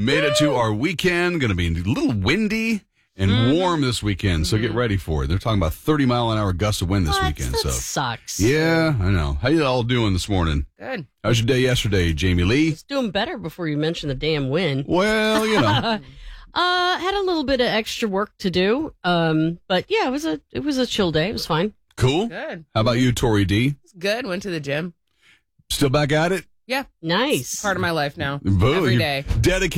Made it to our weekend. Going to be a little windy and warm this weekend, so get ready for it. They're talking about 30-mile-an-hour gusts of wind this weekend. That So sucks. yeah, I know. How you all doing this morning? Good. How's your day yesterday, Jamie Lee? It's doing better before you mention the damn win. Well, you know. Had a little bit of extra work to do. But yeah, it was a chill day. It was fine. Cool. Good. How about you, Tori D? It's good. Went to the gym. Still back at it? Yeah. Nice. Part of my life now. Boo, Every you're day. Dedicated.